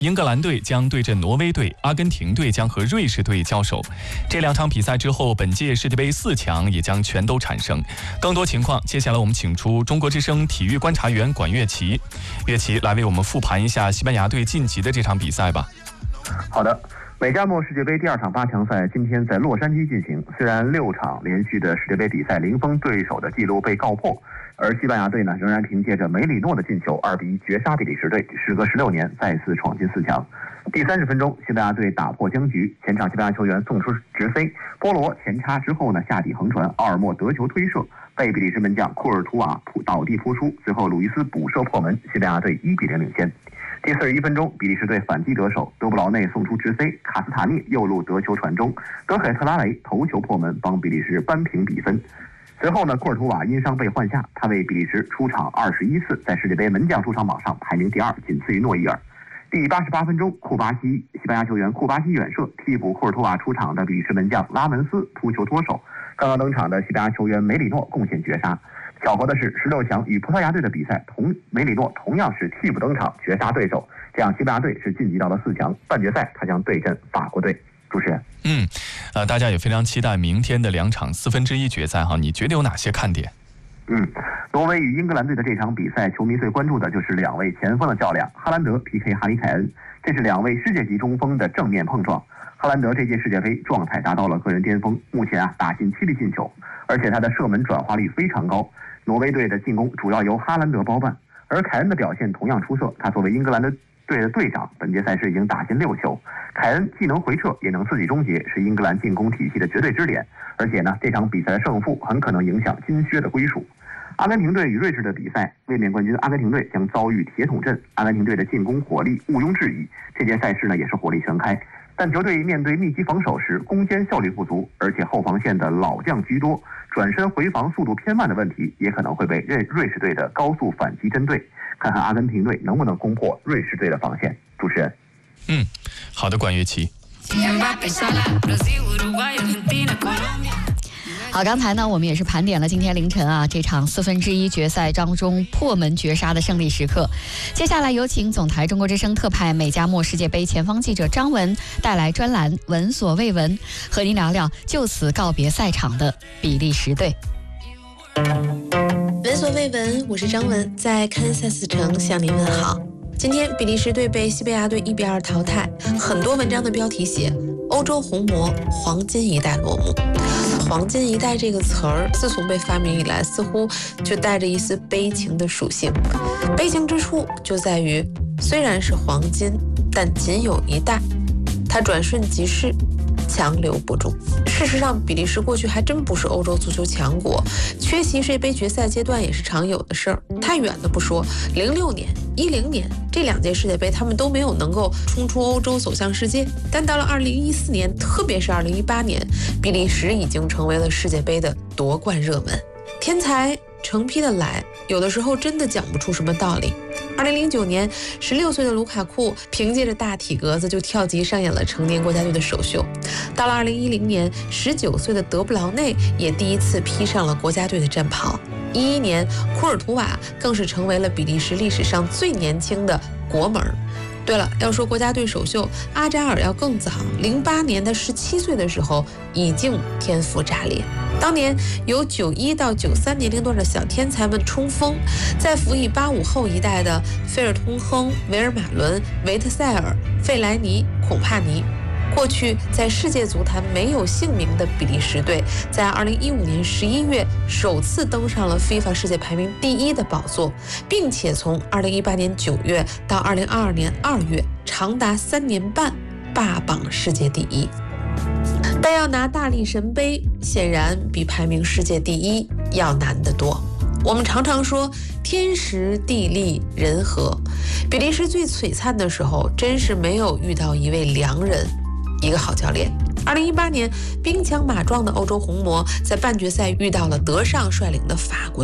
英格兰队将对阵挪威队，阿根廷队将和瑞士队交手。这2场比赛之后，本届世界杯4强也将全都产生。更多情况，接下来我们请出中国之声体育观察员管乐琪，乐琪来为我们复盘一下西班牙队晋级的这场比赛吧。 好的。美加墨世界杯第2场8强赛今天在洛杉矶进行，虽然6场连续的世界杯比赛零封对手的记录被告破，而西班牙队呢仍然凭借着梅里诺的进球2比1绝杀比利时队，时隔16年再次闯进4强。第30分钟，西班牙队打破僵局，前场西班牙球员送出直飞，波罗前插之后呢下底横传，奥尔莫得球推射，被比利时门将库尔图瓦倒地扑出，最后鲁伊斯补射破门，西班牙队1比0领先。第41分钟，比利时队反击得手，德布劳内送出直飞，卡斯塔涅右路得球传中，德凯特拉雷头球破门，帮比利时扳平比分。随后呢，库尔图瓦因伤被换下，他为比利时出场21次，在世界杯门将出场榜上排名第2，仅次于诺伊尔。第88分钟，西班牙球员库巴西远射，替补库尔图瓦出场的比利时门将拉文斯扑球脱手，刚刚登场的西班牙球员梅里诺贡献绝杀。巧合的是，16强与葡萄牙队的比赛，梅里诺同样是替补登场绝杀对手，这样西班牙队是晋级到了4强，半决赛他将对阵法国队。主持人， 大家也非常期待明天的2场1/4决赛哈，你觉得有哪些看点？ 挪威与英格兰队的这场比赛，球迷最关注的就是2位前锋的较量，哈兰德 PK 哈里凯恩，这是2位世界级中锋的正面碰撞。哈兰德这届世界杯状态达到了个人巅峰，目前打进7粒进球，而且他的射门转化率非常高。挪威队的进攻主要由哈兰德包办，而凯恩的表现同样出色。他作为英格兰队的队长，本届赛事已经打进6球。凯恩既能回撤，也能自己终结，是英格兰进攻体系的绝对支点。而且呢，这场比赛的胜负很可能影响金靴的归属。阿根廷队与瑞士的比赛，卫冕冠军阿根廷队将遭遇铁桶阵。阿根廷队的进攻火力毋庸置疑，这届赛事呢也是火力全开。但球队面对密集防守时，攻坚效率不足，而且后防线的老将居多，转身回防速度偏慢的问题，也可能会被瑞士队的高速反击针对。看看阿根廷队能不能攻破瑞士队的防线。主持人， 好的，管乐琪。 好，刚才呢我们也是盘点了今天凌晨这场1/4决赛当中破门绝杀的胜利时刻。接下来有请总台中国之声特派美加墨世界杯前方记者张文带来专栏闻所未闻，和您聊聊就此告别赛场的比利时队。 闻所未闻，我是张文，在堪萨斯城向您问好。今天比利时队被西班牙队1比2淘汰，很多文章的标题写欧洲红魔黄金一代落幕。黄金一代这个词儿自从被发明以来，似乎就带着一丝悲情的属性。悲情之处就在于，虽然是黄金，但仅有一代，它转瞬即逝，强留不住。事实上，比利时过去还真不是欧洲足球强国，缺席世界杯决赛阶段也是常有的事儿。太远的不说，06年、10年这2届世界杯，他们都没有能够冲出欧洲走向世界。但到了2014年，特别是2018年，比利时已经成为了世界杯的夺冠热门。天才成批的来，有的时候真的讲不出什么道理。2009年，16岁的卢卡库凭借着大体格子就跳级上演了成年国家队的首秀。到了2010年，19岁的德布劳内也第一次披上了国家队的战袍。11年，库尔图瓦更是成为了比利时历史上最年轻的国门。对了，要说国家队首秀，阿扎尔要更早，08年的17岁的时候已经天赋炸裂。当年由91到93年龄段的小天才们冲锋，在辅以85后一代的菲尔通亨、维尔马伦、维特塞尔、费莱尼、孔帕尼。过去在世界足坛没有姓名的比利时队，在2015年11月首次登上了 FIFA 世界排名第1的宝座，并且从2018年9月到2022年2月，长达3年半霸榜世界第1。但要拿大力神杯，显然比排名世界第1要难得多。我们常常说天时地利人和，比利时最璀璨的时候，真是没有遇到一位良人，一个好教练。2018年，兵强马壮的欧洲红魔在半决赛遇到了德尚率领的法国队，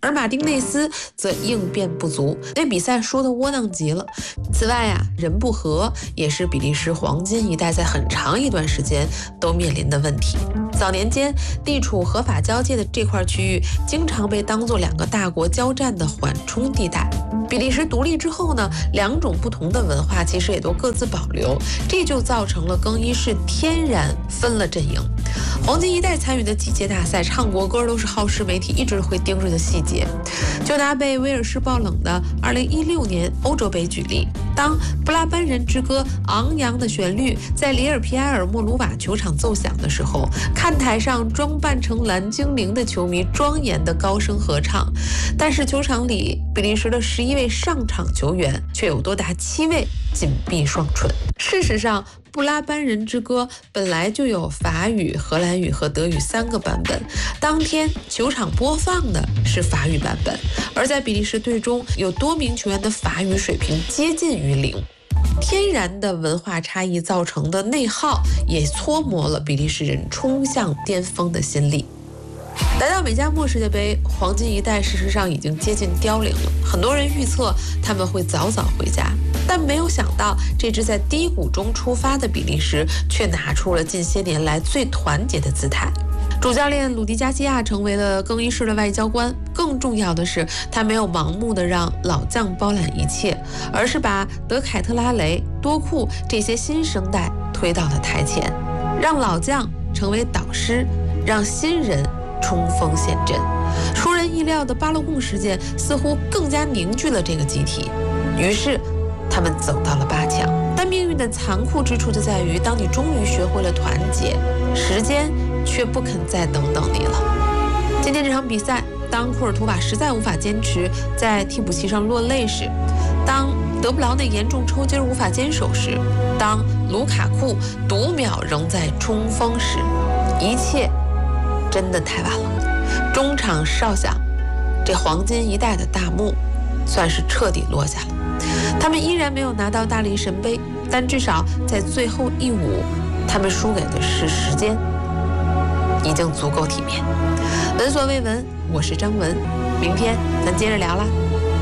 而马丁内斯则应变不足，对比赛输得窝囊极了。此外呀，人不和也是比利时黄金一代在很长一段时间都面临的问题。早年间，地处合法交界的这块区域，经常被当作两个大国交战的缓冲地带。比利时独立之后呢，两种不同的文化其实也都各自保留，这就造成了更衣室天然分了阵营。黄金一代参与的几届大赛，唱国歌都是好事媒体一直会盯着的细节。就拿被威尔士爆冷的2016年欧洲杯举例，当布拉班人之歌昂扬的旋律在里尔皮埃尔莫卢瓦球场奏响的时候，看台上装扮成蓝精灵的球迷庄严的高声合唱，但是球场里比利时的11位上场球员却有多达7位紧闭双唇。事实上，布拉班人之歌本来就有法语、荷兰语和德语3个版本，当天球场播放的是法语版本，而在比利时队中有多名球员的法语水平接近于0。天然的文化差异造成的内耗，也搓磨了比利时人冲向巅峰的心力。来到美加墨世界杯，黄金一代事实上已经接近凋零了，很多人预测他们会早早回家，但没有想到这支在低谷中出发的比利时却拿出了近些年来最团结的姿态。主教练鲁迪加西亚成为了更衣室的外交官，更重要的是他没有盲目的让老将包揽一切，而是把德凯特拉雷、多库这些新生代推到了台前，让老将成为导师，让新人冲锋陷阵。出人意料的巴洛贡事件似乎更加凝聚了这个集体，于是他们走到了8强。但命运的残酷之处就在于，当你终于学会了团结，时间却不肯再等等你了。今天这场比赛，当库尔图瓦实在无法坚持在替补席上落泪时，当德布劳内严重抽筋无法坚守时，当卢卡库读秒仍在冲锋时，一切真的太晚了。中场哨响，这黄金一代的大幕算是彻底落下了。他们依然没有拿到大力神杯，但至少在最后一舞，他们输给的是时间，已经足够体面。闻所未闻，我是张文，明天咱接着聊啦。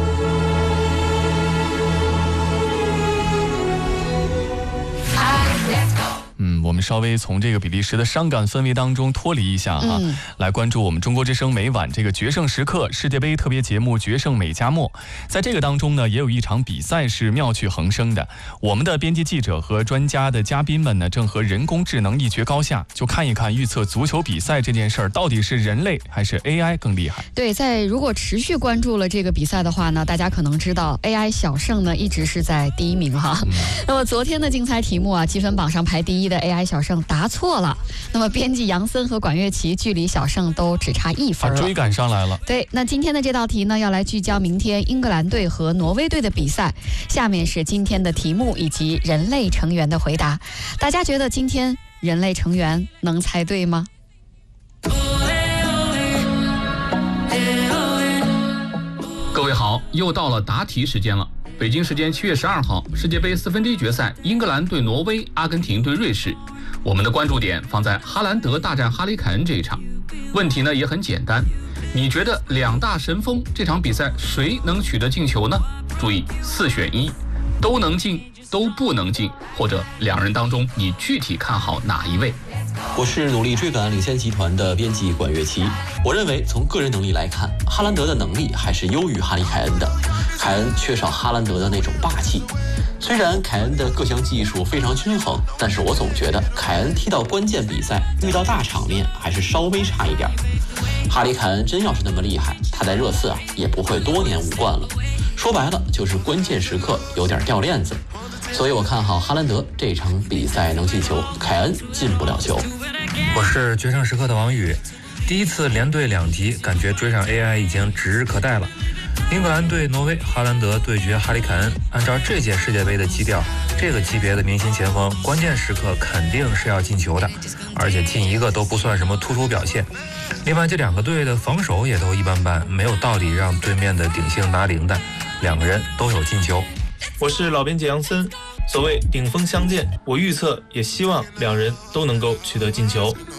我们稍微从这个比利时的伤感氛围当中脱离一下啊，来关注我们中国之声每晚这个决胜时刻世界杯特别节目《决胜美加墨》。在这个当中呢，也有一场比赛是妙趣横生的。我们的编辑记者和专家的嘉宾们呢，正和人工智能一决高下，就看一看预测足球比赛这件事儿到底是人类还是 AI 更厉害。 对，在如果持续关注了这个比赛的话呢，大家可能知道 AI 小胜呢一直是在第1名哈。那么昨天的竞猜题目啊，积分榜上排第1的 AI 小胜答错了，那么编辑杨森和管乐琪距离小胜都只差1分了， 追赶上来了。 对，那今天的这道题呢，要来聚焦明天英格兰队和挪威队的比赛。下面是今天的题目以及人类成员的回答。大家觉得今天人类成员能猜对吗？ 各位好，又到了答题时间了。北京时间7月12号，世界杯1/4决赛，英格兰对挪威，阿根廷对瑞士。我们的关注点放在哈兰德大战哈里凯恩这一场。问题呢也很简单，你觉得两大神锋这场比赛谁能取得进球呢？注意4选1，都能进，都不能进，或者两人当中你具体看好哪一位？ 我是努力追赶领先集团的编辑管乐琪。我认为从个人能力来看，哈兰德的能力还是优于哈里凯恩的。凯恩缺少哈兰德的那种霸气。虽然凯恩的各项技术非常均衡，但是我总觉得凯恩踢到关键比赛，遇到大场面还是稍微差一点。哈里凯恩真要是那么厉害，他在热刺也不会多年无冠了。说白了就是关键时刻有点掉链子。所以我看好哈兰德这场比赛能进球，凯恩进不了球。 我是决胜时刻的王宇。第一次连对2题，感觉追上 AI 已经指日可待了。英格兰对挪威，哈兰德对决哈里凯恩。按照这届世界杯的基调，这个级别的明星前锋，关键时刻肯定是要进球的，而且进一个都不算什么突出表现。另外，这2个队的防守也都一般般，没有道理让对面的顶星拿0的，2个人都有进球。 我是老编辑杨森。所谓顶峰相见，我预测也希望两人都能够取得进球。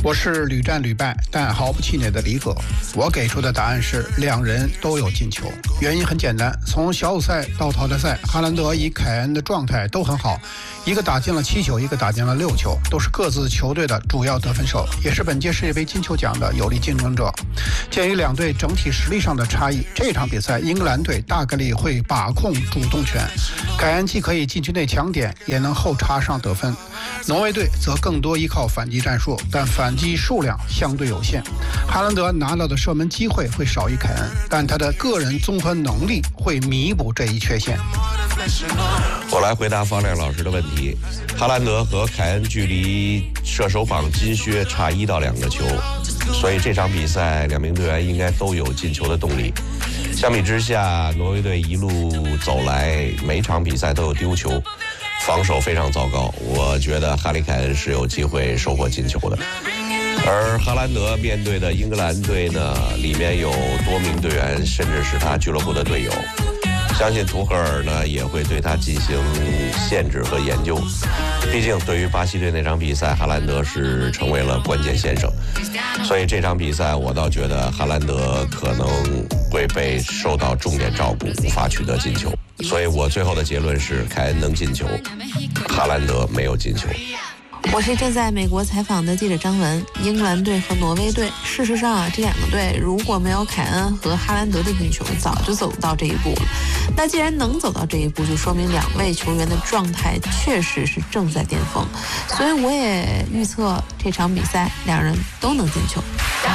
我是屡战屡败但毫不气馁的李葛，我给出的答案是两人都有进球。原因很简单，从小组赛到淘汰赛，哈兰德与凯恩的状态都很好，一个打进了7球，一个打进了6球，都是各自球队的主要得分手，也是本届世界杯金球奖的有力竞争者。鉴于两队整体实力上的差异，这场比赛英格兰队大概率会把控主动权，凯恩既可以禁区内抢点，也能后插上得分。挪威队则更多依靠反击战术，但反击数量相对有限。哈兰德拿到的射门机会会少于凯恩，但他的个人综合能力会弥补这一缺陷。 我来回答方亮老师的问题。哈兰德和凯恩距离射手榜金靴差1到2个球，所以这场比赛两名队员应该都有进球的动力。相比之下，挪威队一路走来，每场比赛都有丢球，防守非常糟糕。我觉得哈里凯恩是有机会收获进球的。而哈兰德面对的英格兰队呢，里面有多名队员甚至是他俱乐部的队友，相信图赫尔呢也会对他进行限制和研究。毕竟对于巴西队那场比赛，哈兰德是成为了关键先生，所以这场比赛我倒觉得哈兰德可能会被受到重点照顾，无法取得进球。所以我最后的结论是凯恩能进球，哈兰德没有进球。 我是正在美国采访的记者张文。英格兰队和挪威队，事实上这两个队如果没有凯恩和哈兰德的进球，早就走到这一步了。那既然能走到这一步，就说明两位球员的状态确实是正在巅峰，所以我也预测这场比赛两人都能进球。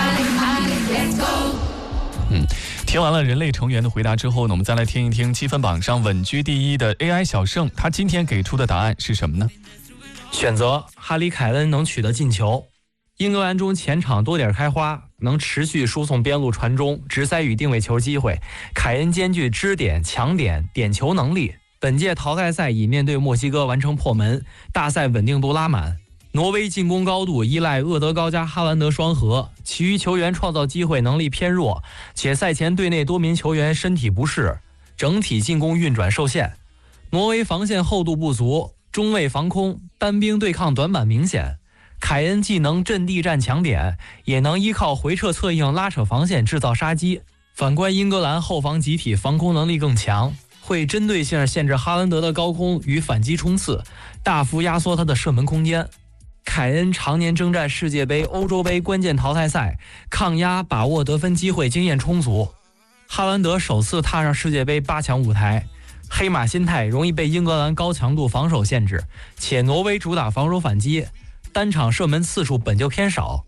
听完了人类成员的回答之后呢，我们再来听一听积分榜上稳居第一的 AI 小胜，他今天给出的答案是什么呢？ 选择哈里凯恩能取得进球。英格兰中前场多点开花，能持续输送边路传中、直塞与定位球机会。凯恩兼具支点、抢点、点球能力。本届淘汰赛以面对墨西哥完成破门，大赛稳定度拉满。挪威进攻高度依赖厄德高加哈兰德双核，其余球员创造机会能力偏弱，且赛前队内多名球员身体不适，整体进攻运转受限。挪威防线厚度不足，中卫防空单兵对抗短板明显。凯恩既能阵地战抢点，也能依靠回撤策应拉扯防线制造杀机。反观英格兰后防集体防空能力更强，会针对性限制哈兰德的高空与反击冲刺，大幅压缩他的射门空间。凯恩常年征战世界杯、欧洲杯关键淘汰赛，抗压把握得分机会经验充足。哈兰德首次踏上世界杯8强舞台，黑马心态容易被英格兰高强度防守限制，且挪威主打防守反击，单场射门次数本就偏少。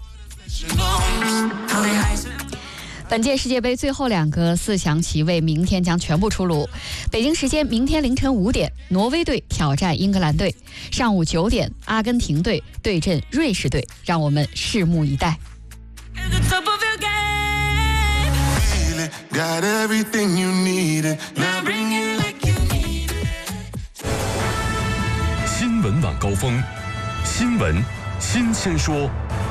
本届世界杯最后2个4强席位明天将全部出炉。北京时间明天凌晨5点，挪威队挑战英格兰队；上午9点，阿根廷队对阵瑞士队。让我们拭目以待。 新闻晚高峰，新闻新鲜说。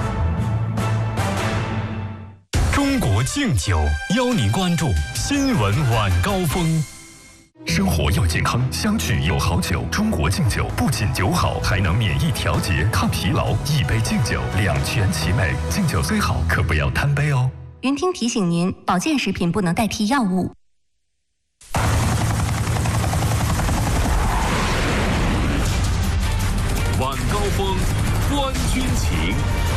中国敬酒邀您关注新闻晚高峰。生活要健康，相聚有好酒。中国敬酒不仅酒好，还能免疫调节、抗疲劳。一杯敬酒，两全其美。敬酒虽好，可不要贪杯哦。 云听提醒您，保健食品不能代替药物。 晚高峰，观军情。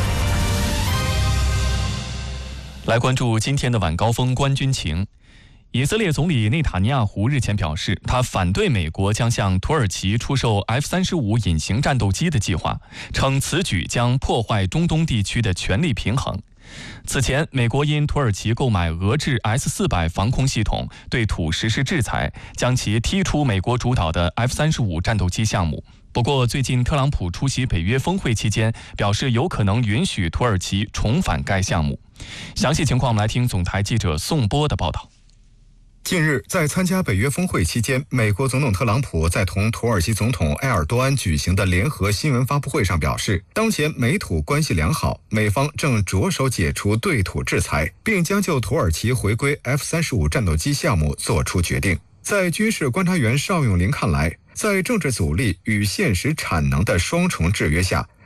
来关注今天的晚高峰观军情。以色列总理内塔尼亚胡日前表示，他反对美国将向土耳其出售 F-35隐形战斗机的计划，称此举将破坏中东地区的权力平衡。此前，美国因土耳其购买俄制 S-400防空系统对土实施制裁，将其踢出美国主导的 F-35战斗机项目。不过，最近特朗普出席北约峰会期间，表示有可能允许土耳其重返该项目。详细情况，我们来听总台记者宋波的报道。 近日，在参加北约峰会期间，美国总统特朗普在同土耳其总统埃尔多安举行的联合新闻发布会上表示，当前美土关系良好，美方正着手解除对土制裁，并将就土耳其回归 F-35战斗机项目做出决定。在军事观察员邵永林看来，在政治阻力与现实产能的双重制约下，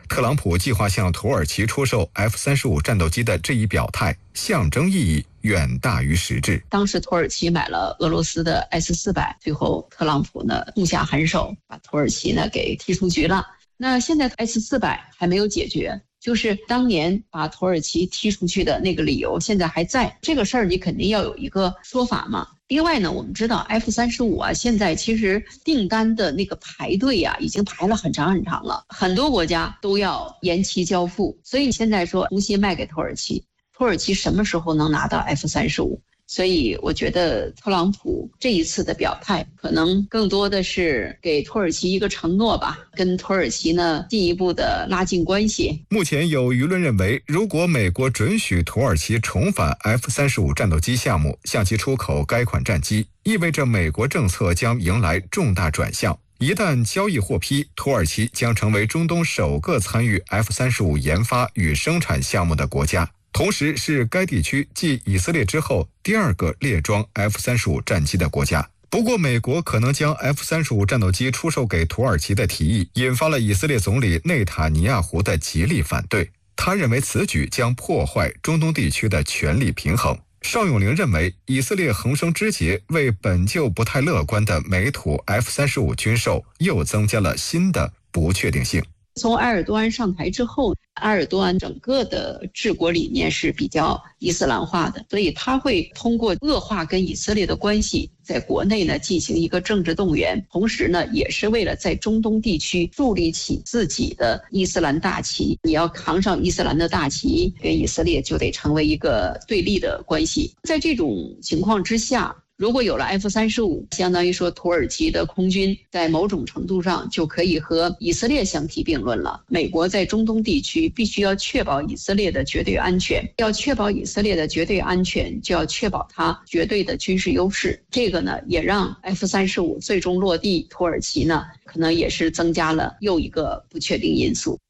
特朗普计划向土耳其出售 F-35战斗机的这一表态，象征意义远大于实质。 当时土耳其买了俄罗斯的 S-400，最后特朗普呢痛下狠手，把土耳其呢给踢出局了。那现在 S-400还没有解决，就是当年把土耳其踢出去的那个理由现在还在，这个事儿你肯定要有一个说法嘛。另外呢，我们知道 F-35啊，现在其实订单的那个排队啊，已经排了很长很长了，很多国家都要延期交付，所以现在说重新卖给土耳其，土耳其什么时候能拿到 F-35？所以我觉得特朗普这一次的表态可能更多的是给土耳其一个承诺吧，跟土耳其呢进一步的拉近关系。 目前有舆论认为，如果美国准许土耳其重返 F-35战斗机项目，向其出口该款战机，意味着美国政策将迎来重大转向。一旦交易获批，土耳其将成为中东首个参与 F-35研发与生产项目的国家，同时是该地区继以色列之后第2个列装 F-35战机的国家。不过，美国可能将 F-35战斗机出售给土耳其的提议，引发了以色列总理内塔尼亚胡的极力反对。他认为此举将破坏中东地区的权力平衡。邵永龄认为，以色列横生枝节，为本就不太乐观的美土 F-35军售又增加了新的不确定性。 从埃尔多安上台之后，埃尔多安整个的治国理念是比较伊斯兰化的，所以他会通过恶化跟以色列的关系，在国内呢进行一个政治动员，同时呢也是为了在中东地区树立起自己的伊斯兰大旗。你要扛上伊斯兰的大旗，跟以色列就得成为一个对立的关系。在这种情况之下，如果有了 F-35，相当于说土耳其的空军在某种程度上就可以和以色列相提并论了。美国在中东地区必须要确保以色列的绝对安全，要确保以色列的绝对安全，就要确保它绝对的军事优势。这个呢，也让 F-35最终落地土耳其呢，可能也是增加了又一个不确定因素。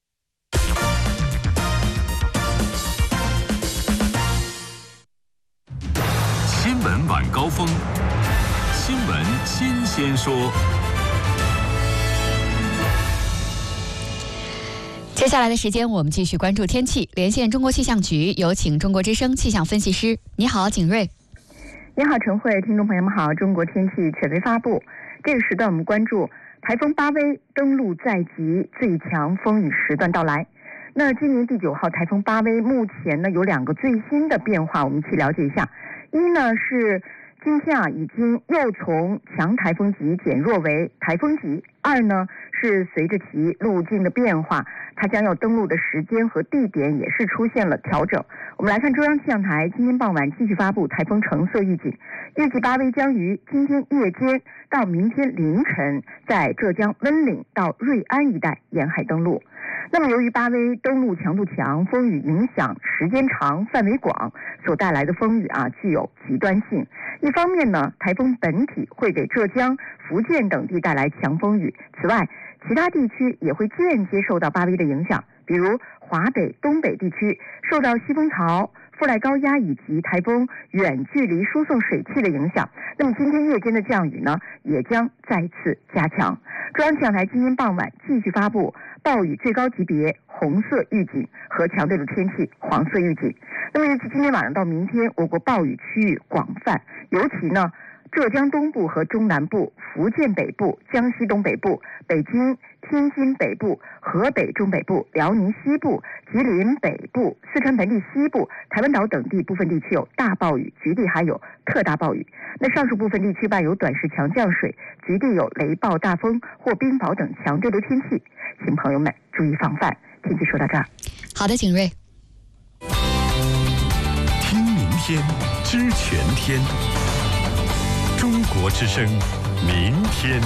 新闻晚高峰，新闻新鲜说。 接下来的时间，我们继续关注天气。连线中国气象局，有请中国之声气象分析师。你好，景睿。 你好，陈慧，听众朋友们好。中国天气权威发布，这个时段我们关注台风巴威登陆在即，最强风雨时段到来。那今年第9号台风巴威目前呢有2个最新的变化，我们一起了解一下。一呢是今天已经又从强台风级减弱为台风级。2呢是随着其路径的变化，它将要登陆的时间和地点也是出现了调整。我们来看中央气象台今天傍晚继续发布台风橙色预警，预计巴威将于今天夜间到明天凌晨在浙江温岭到瑞安一带沿海登陆。那么由于巴威登陆强度强，风雨影响时间长、范围广，所带来的风雨具有极端性。一方面呢，台风本体会给浙江、福建等地带来强风雨，此外其他地区也会间接受到巴威的影响，比如华北、东北地区受到西风槽、副带高压以及台风远距离输送水汽的影响，那么今天夜间的降雨呢也将再次加强。中央气象台今天傍晚继续发布暴雨最高级别红色预警和强对流天气黄色预警。那么预计今天晚上到明天，我国暴雨区域广泛，尤其呢浙江东部和中南部、福建北部、江西东北部、北京、天津北部、河北中北部、辽宁西部、吉林北部、四川盆地西部、台湾岛等地部分地区有大暴雨，局地还有特大暴雨。那上述部分地区伴有短时强降水，局地有雷暴大风或冰雹等强对流天气，请朋友们注意防范。天气说到这儿。 好的，景睿。 听明天，知全天。中国之声，明天。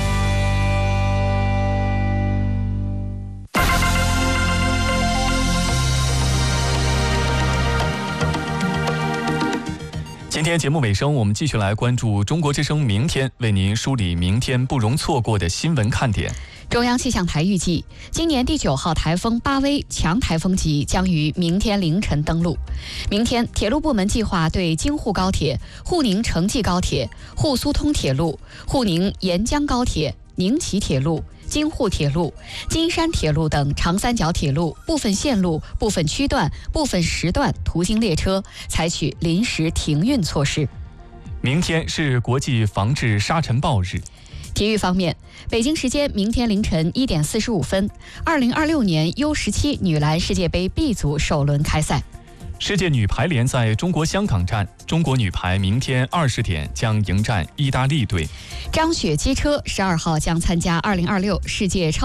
今天节目尾声，我们继续来关注中国之声明天，为您梳理明天不容错过的新闻看点。 中央气象台预计，今年第9号台风巴威强台风级将于明天凌晨登陆。明天，铁路部门计划对京沪高铁、沪宁城际高铁、沪苏通铁路、沪宁沿江高铁、宁齐铁路、 京沪铁路、金山铁路等长三角铁路部分线路、部分区段、部分时段途经列车采取临时停运措施。 明天是国际防治沙尘暴日。 体育方面，北京时间明天凌晨1点45分，2026年 U17 女篮世界杯 B 组首轮开赛。 世界女排联赛中国香港站，中国女排明天20点将迎战意大利队。 张雪机车12号将参加2026世界超